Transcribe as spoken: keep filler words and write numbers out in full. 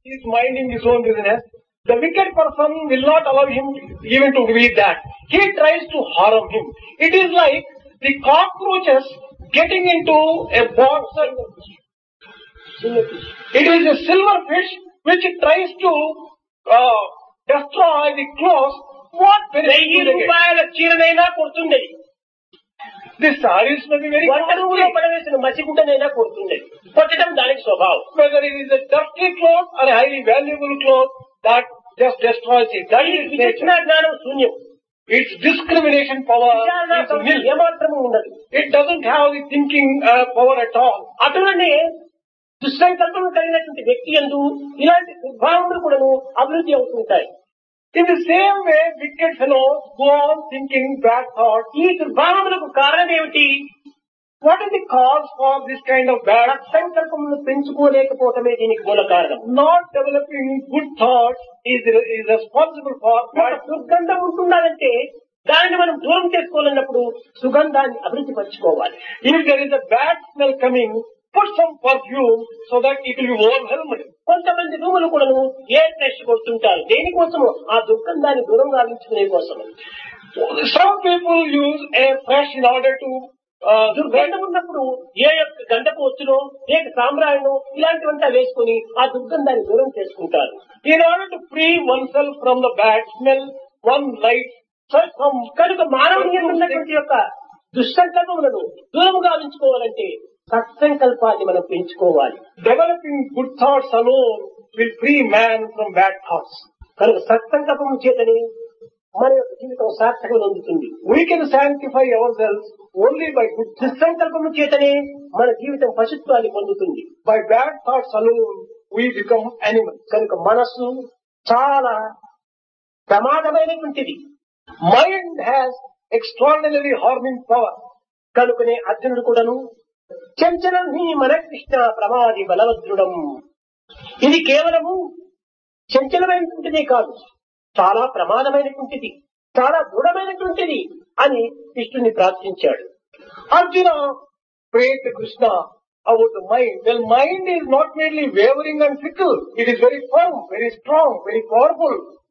He is minding his own business. The wicked person will not allow him even to read that. He tries to harm him. It is like the cockroaches getting into a box. It is a silverfish which tries to uh, destroy the clothes. What వెయ్యి రూపాయల చీరనైనా కొడుతుండేది. The sarees may be very వంటరూములో పడవేసిన మసిగుడ్డనైనా కొడుతుండేది. కొట్టడం దానికి స్వభావం. Whether it is a dirty cloth or a highly valuable cloth, that just destroys it. That is విచక్షణ జ్ఞానం శూన్యం. Its discrimination power is nil. ఏమాత్రము ఉండదు. It doesn't have the thinking uh, power at all. అటువనే దుస్సంకల్పం కలిగినటువంటి వ్యక్తి యందు ఇలాంటి దుర్భావములు కూడాను అభివృద్ధి అవుతుంటాయి. In the same way, wicked fellows go on thinking bad thoughts. ఈ దుర్భావములకు కారణం ఏమిటి? What is the cause for this kind of bad సంకల్పములను పెంచుకోలేకపోవటమే దీనికి మూల కారణం. Not developing good thoughts is, is responsible for bad. దుర్గంధం ఉంటున్నదంటే దానిని మనం దూరం చేసుకోవాలన్నప్పుడు సుగంధాన్ని అభివృద్ధి పరచుకోవాలి. If there is a bad smell coming, put some perfume so that it will be overwhelmed. కొంతమంది రూములు కూడాను ఎయిర్ ఫ్రెష్ కొడుతుంటారు. దేనికోసము? ఆ దుర్గంధాన్ని దూరం గావించుకునే కోసం. Some people use air fresh in order to దుర్గంధం ఉన్నప్పుడు ఏ యొక్క గంధపు వచ్చునో లేక సాంబ్రాణినో ఇలాంటివంతా వేసుకుని ఆ దుర్గంధాన్ని దూరం చేసుకుంటారు. In order to free oneself from the bad smell, one lights some. కనుక మానవుని ఉన్నటువంటి యొక్క దుస్సంకల్పములను దూరం గావించుకోవాలంటే సత్సంకల్పాన్ని మనం పెంచుకోవాలి. Developing good thoughts alone will free man from bad thoughts. కనుక సత్సంకల్పము చేతనే మన యొక్క జీవితం సార్థకం పొందుతుంది. We can sanctify ourselves only by good thoughts. దుస్సంకల్పము చేతనే మన జీవితం పశుత్వాన్ని పొందుతుంది. By bad thoughts alone we become animals. కనుక మనస్సు చాలా ప్రమాదమైనటువంటిది. Mind has extraordinary harming power. కనుకనే అర్జునుడు కూడాను చంచలం హి మన కృష్ణ ప్రమాది బలవద్రుడం. ఇది కేవలము చంచలమైనటువంటిదే కాదు, చాలా ప్రమాదమైనటువంటిది, చాలా దృఢమైనటువంటిది అని కృష్ణుని ప్రార్థించాడు. Arjuna prayed to Krishna about the mind. Well, mind is not merely wavering and fickle. It is very firm, very strong, very powerful.